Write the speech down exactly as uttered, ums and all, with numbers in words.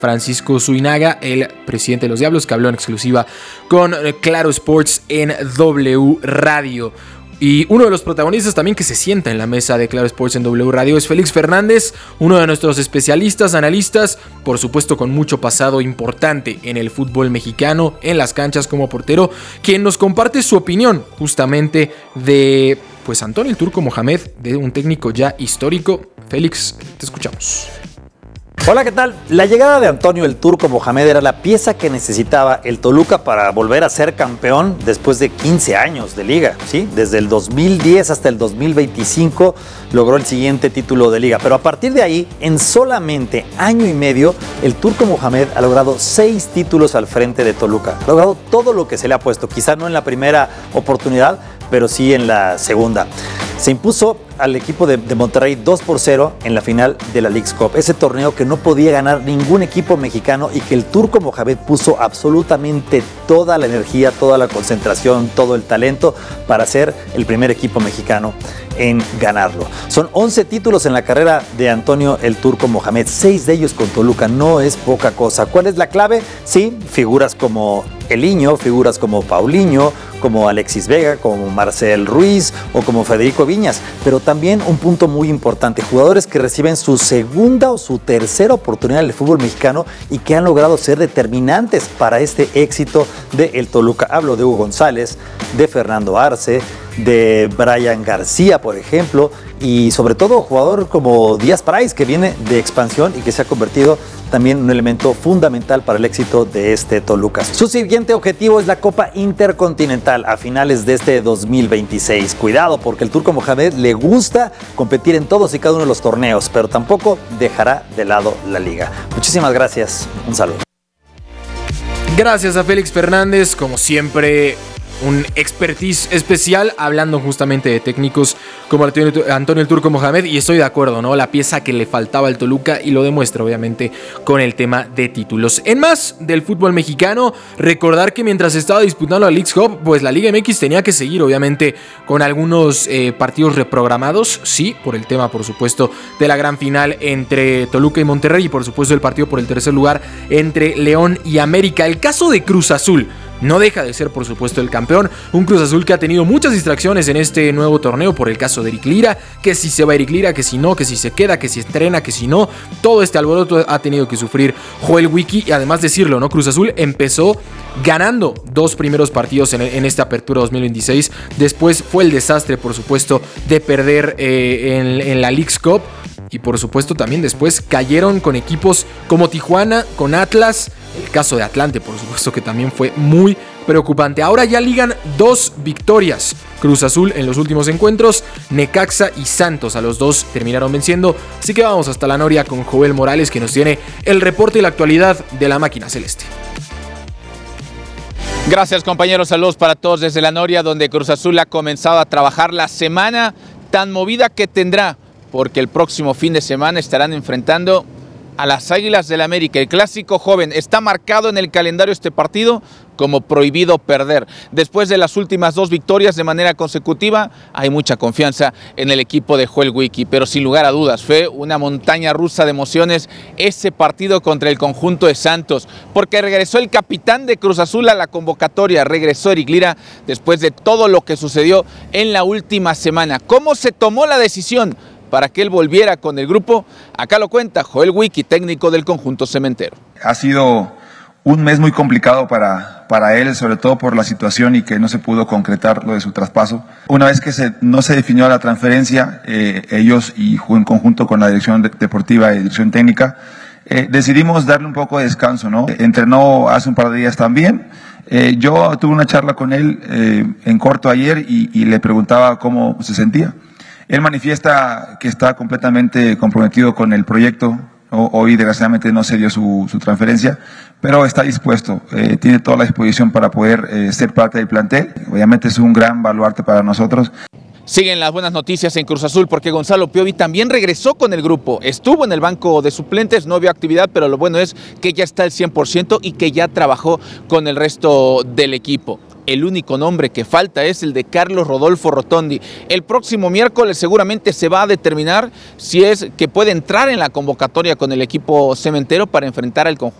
Francisco Zuinaga, el presidente de los Diablos, que habló en exclusiva con Claro Sports en W Radio. Y uno de los protagonistas también que se sienta en la mesa de Claro Sports en W Radio es Félix Fernández, uno de nuestros especialistas, analistas, por supuesto con mucho pasado importante en el fútbol mexicano, en las canchas como portero, quien nos comparte su opinión justamente de pues Antonio el Turco Mohamed, de un técnico ya histórico. Félix, te escuchamos. Hola, ¿qué tal? La llegada de Antonio el Turco Mohamed era la pieza que necesitaba el Toluca para volver a ser campeón después de quince años de liga, ¿sí? Desde el dos mil diez hasta el dos mil veinticinco logró el siguiente título de liga, pero a partir de ahí, en solamente año y medio, el Turco Mohamed ha logrado seis títulos al frente de Toluca. Ha logrado todo lo que se le ha puesto, quizá no en la primera oportunidad, pero sí en la segunda. Se impuso al equipo de, de Monterrey dos por cero en la final de la Leagues Cup. Ese torneo que no podía ganar ningún equipo mexicano y que el Turco Mohamed puso absolutamente toda la energía, toda la concentración, todo el talento para ser el primer equipo mexicano en ganarlo. Son once títulos en la carrera de Antonio el Turco Mohamed, seis de ellos con Toluca, no es poca cosa. ¿Cuál es la clave? Sí, figuras como Eliño, figuras como Paulinho, como Alexis Vega, como Marcel Ruiz o como Federico Viñas, pero también un punto muy importante, jugadores que reciben su segunda o su tercera oportunidad en el fútbol mexicano y que han logrado ser determinantes para este éxito de el Toluca. Hablo de Hugo González, de Fernando Arce, de Brian García, por ejemplo, y sobre todo jugador como Díaz Price, que viene de expansión y que se ha convertido también en un elemento fundamental para el éxito de este Toluca. Su siguiente objetivo es la Copa Intercontinental a finales de este dos mil veintiséis. Cuidado, porque el Turco Mohamed le gusta competir en todos y cada uno de los torneos, pero tampoco dejará de lado la liga. Muchísimas gracias. Un saludo. Gracias a Félix Fernández, como siempre, un expertise especial hablando justamente de técnicos como Antonio el Turco Mohamed, y estoy de acuerdo, ¿no? La pieza que le faltaba al Toluca, y lo demuestra obviamente con el tema de títulos. En más del fútbol mexicano, recordar que mientras estaba disputando la Leagues Cup, pues la Liga M X tenía que seguir obviamente con algunos eh, partidos reprogramados, sí, por el tema por supuesto de la gran final entre Toluca y Monterrey, y por supuesto el partido por el tercer lugar entre León y América. El caso de Cruz Azul no deja de ser, por supuesto, el campeón. Un Cruz Azul que ha tenido muchas distracciones en este nuevo torneo por el caso de Eric Lira, que si se va Eric Lira, que si no, que si se queda, que si entrena, que si no. Todo este alboroto ha tenido que sufrir Joel Wiki, y además decirlo, ¿no? Cruz Azul empezó ganando dos primeros partidos en, en esta apertura dos mil veintiséis. Después fue el desastre, por supuesto, de perder eh, en, en la Leagues Cup. Y por supuesto también después cayeron con equipos como Tijuana, con Atlas, el caso de Atlante por supuesto que también fue muy preocupante. Ahora ya ligan dos victorias Cruz Azul en los últimos encuentros, Necaxa y Santos, a los dos terminaron venciendo. Así que vamos hasta la Noria con Joel Morales, que nos tiene el reporte y la actualidad de la máquina celeste. Gracias, compañeros, saludos para todos desde la Noria, donde Cruz Azul ha comenzado a trabajar la semana tan movida que tendrá, porque el próximo fin de semana estarán enfrentando a las Águilas del América. El clásico joven está marcado en el calendario este partido como prohibido perder. Después de las últimas dos victorias de manera consecutiva, hay mucha confianza en el equipo de Joel Wiki, pero sin lugar a dudas fue una montaña rusa de emociones ese partido contra el conjunto de Santos, porque regresó el capitán de Cruz Azul a la convocatoria, regresó Eric Lira después de todo lo que sucedió en la última semana. ¿Cómo se tomó la decisión para que él volviera con el grupo? Acá lo cuenta Joel Wiki, técnico del conjunto cementero. Ha sido un mes muy complicado para, para él, sobre todo por la situación y que no se pudo concretar lo de su traspaso. Una vez que se, no se definió la transferencia, eh, ellos y en conjunto con la dirección deportiva y dirección técnica, eh, decidimos darle un poco de descanso, ¿no? Entrenó hace un par de días también. Eh, yo tuve una charla con él eh, en corto ayer y, y le preguntaba cómo se sentía. Él manifiesta que está completamente comprometido con el proyecto. Hoy desgraciadamente no se dio su, su transferencia, pero está dispuesto, eh, tiene toda la disposición para poder eh, ser parte del plantel. Obviamente es un gran baluarte para nosotros. Siguen las buenas noticias en Cruz Azul, porque Gonzalo Piovi también regresó con el grupo. Estuvo en el banco de suplentes, no vio actividad, pero lo bueno es que ya está al cien por ciento y que ya trabajó con el resto del equipo. El único nombre que falta es el de Carlos Rodolfo Rotondi. El próximo miércoles seguramente se va a determinar si es que puede entrar en la convocatoria con el equipo cementero para enfrentar al conjunto